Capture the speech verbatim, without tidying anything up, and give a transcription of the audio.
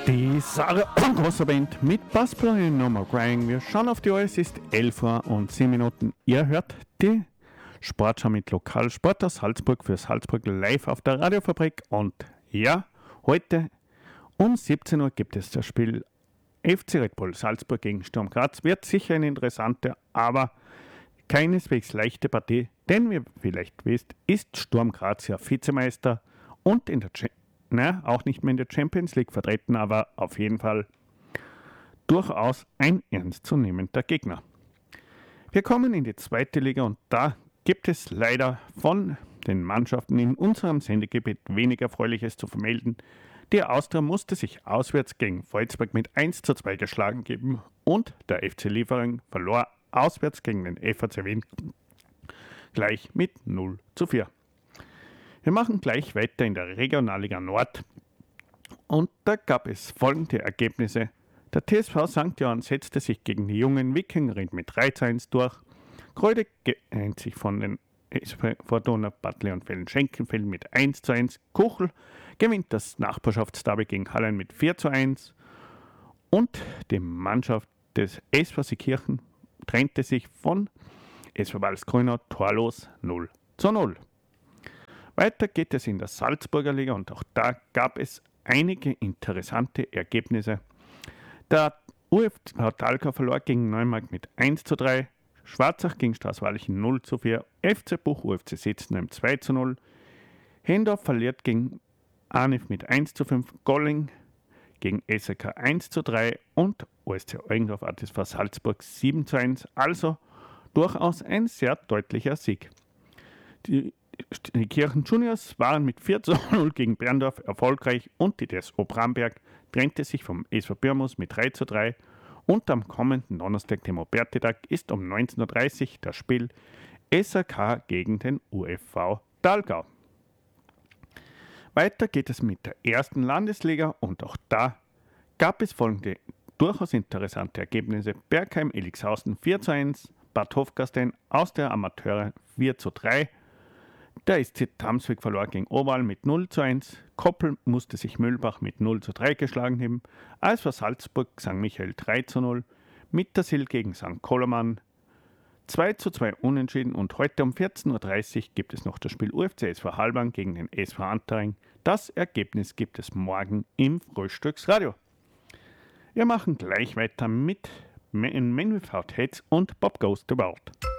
Die Sarah großer Band mit Bassplanin No More Crying. Wir schauen auf die Uhr, es ist elf Uhr und zehn Minuten. Ihr hört die Sportschau mit Lokalsport aus Salzburg für Salzburg live auf der Radiofabrik. Und ja, heute um siebzehn Uhr gibt es das Spiel F C Red Bull Salzburg gegen Sturm Graz. Wird sicher eine interessante, aber keineswegs leichte Partie, denn wie ihr vielleicht wisst, ist Sturm Graz ja Vizemeister und in der Cha- na, auch nicht mehr in der Champions League vertreten, aber auf jeden Fall durchaus ein ernstzunehmender Gegner. Wir kommen in die zweite Liga und da gibt es leider von den Mannschaften in unserem Sendegebiet wenig Erfreuliches zu vermelden. Die Austria musste sich auswärts gegen Volzberg mit eins zu zwei geschlagen geben und der F C Liefering verlor auswärts gegen den F A C Wien gleich mit null zu vier. Wir machen gleich weiter in der Regionalliga Nord und da gab es folgende Ergebnisse. Der T S V Sankt Johann setzte sich gegen die jungen Wikinger mit drei zu eins durch. Kreude geeint sich von den S V Fortuna Bad Leonfelden-Schenkenfeld mit eins zu eins. Kuchel gewinnt das Nachbarschaftsderby gegen Hallein mit vier zu eins. Und die Mannschaft des S V Seekirchen trennte sich von S V Walsgrünau torlos null zu null. Weiter geht es in der Salzburger Liga und auch da gab es einige interessante Ergebnisse. Der U F C Talca verlor gegen Neumarkt mit eins zu drei, Schwarzach gegen Straßwalchen null zu vier, F C Buch U F C Setzenheim zwei zu null, Hendorf verliert gegen Arnif mit eins zu fünf, Golling gegen S K eins zu drei und O S C Eugendorf A T S V Salzburg sieben zu eins, also durchaus ein sehr deutlicher Sieg. Die Die Kirchen Juniors waren mit vier zu null gegen Berndorf erfolgreich und die D S O Bramberg trennte sich vom S V Birmus mit drei zu drei und am kommenden Donnerstag, dem Obertitag, ist um neunzehn Uhr dreißig das Spiel S A K gegen den U F V Thalgau. Weiter geht es mit der ersten Landesliga und auch da gab es folgende durchaus interessante Ergebnisse. Bergheim Elixhausen vier zu eins, Bad Hofgastein aus der Amateure vier zu drei, der S C Tamsweg verlor gegen Oval mit null zu eins. Koppel musste sich Mühlbach mit null zu drei geschlagen haben. A S V Salzburg Sankt Michael drei zu null. Mittersill gegen Sankt Koloman zwei zu zwei unentschieden. Und heute um vierzehn Uhr dreißig gibt es noch das Spiel U F C S V Halbang gegen den S V Antering. Das Ergebnis gibt es morgen im Frühstücksradio. Wir machen gleich weiter mit Men Without Heads und Bob Goes to World.